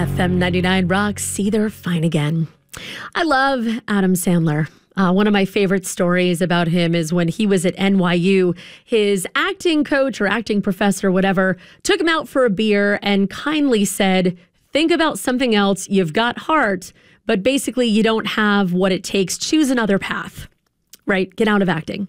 FM 99 rocks. See, they're fine again. I love Adam Sandler. One of my favorite stories about him is when he was at NYU, his acting coach or acting professor, whatever, took him out for a beer and kindly said, think about something else. You've got heart, but basically you don't have what it takes. Choose another path, right? Get out of acting.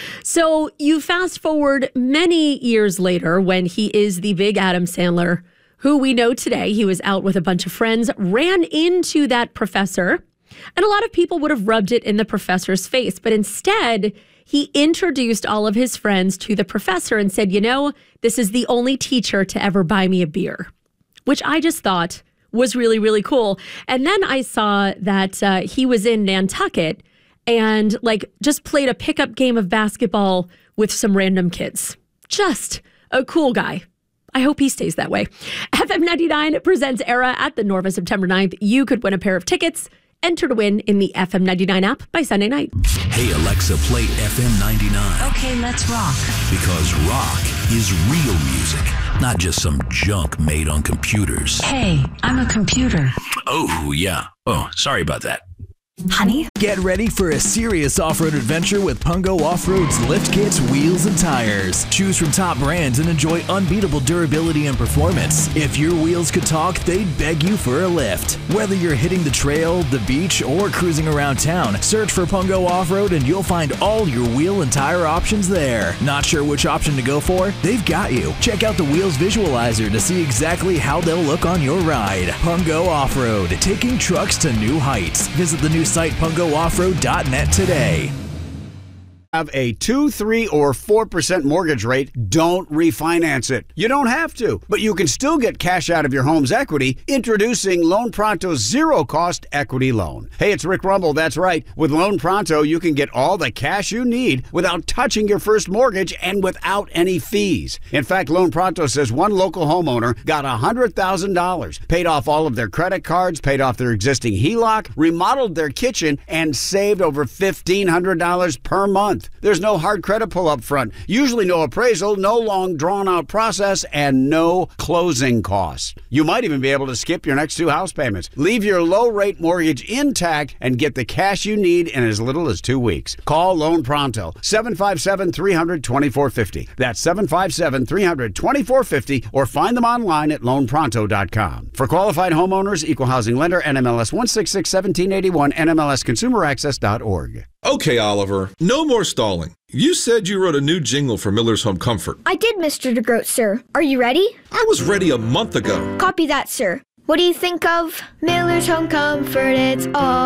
So you fast forward many years later when he is the big Adam Sandler, who we know today, he was out with a bunch of friends, ran into that professor, and a lot of people would have rubbed it in the professor's face. But instead, he introduced all of his friends to the professor and said, you know, this is the only teacher to ever buy me a beer, which I just thought was really, really cool. And then I saw that he was in Nantucket and just played a pickup game of basketball with some random kids. Just a cool guy. I hope he stays that way. FM 99 presents Era at the Norva September 9th. You could win a pair of tickets. Enter to win in the FM 99 app by Sunday night. Hey, Alexa, play FM 99. Okay, let's rock. Because rock is real music, not just some junk made on computers. Hey, I'm a computer. Oh, yeah. Oh, sorry about that. Honey? Get ready for a serious off-road adventure with Pungo Off-Road's lift kits, wheels, and tires. Choose from top brands and enjoy unbeatable durability and performance. If your wheels could talk, they'd beg you for a lift. Whether you're hitting the trail, the beach, or cruising around town, search for Pungo Off-Road and you'll find all your wheel and tire options there. Not sure which option to go for? They've got you. Check out the Wheels Visualizer to see exactly how they'll look on your ride. Pungo Off-Road, taking trucks to new heights. Visit the new site pungooffroad.net today. Have a 2, 3, or 4% mortgage rate, don't refinance it. You don't have to, but you can still get cash out of your home's equity. Introducing Loan Pronto's zero-cost equity loan. Hey, it's Rick Rumble, that's right. With Loan Pronto, you can get all the cash you need without touching your first mortgage and without any fees. In fact, Loan Pronto says one local homeowner got $100,000, paid off all of their credit cards, paid off their existing HELOC, remodeled their kitchen, and saved over $1,500 per month. There's no hard credit pull up front, usually no appraisal, no long drawn-out process, and no closing costs. You might even be able to skip your next 2 house payments. Leave your low-rate mortgage intact and get the cash you need in as little as 2 weeks. Call Loan Pronto, 757-300-2450. That's 757-300-2450, or find them online at loanpronto.com. For qualified homeowners, equal housing lender, NMLS 1661781, NMLSconsumeraccess.org. Okay, Oliver, no more stalling. You said you wrote a new jingle for Miller's Home Comfort. I did, Mr. DeGroat, sir. Are you ready? I was ready a month ago. Copy that, sir. What do you think of Miller's Home Comfort? It's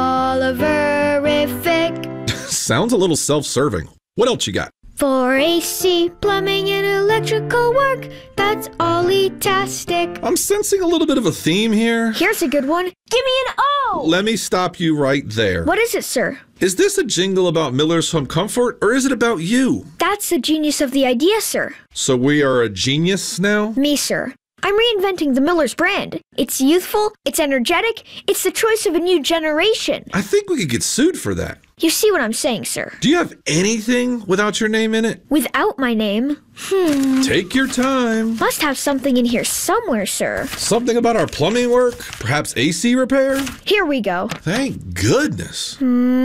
Oliverific. Sounds a little self-serving. What else you got? For AC, plumbing, and electrical work, that's Ollie-tastic. I'm sensing a little bit of a theme here. Here's a good one. Give me an O! Let me stop you right there. What is it, sir? Is this a jingle about Miller's Home Comfort, or is it about you? That's the genius of the idea, sir. So we are a genius now? Me, sir. I'm reinventing the Miller's brand. It's youthful, it's energetic, it's the choice of a new generation. I think we could get sued for that. You see what I'm saying, sir? Do you have anything without your name in it? Without my name? Take your time. Must have something in here somewhere, sir. Something about our plumbing work? Perhaps AC repair? Here we go. Thank goodness.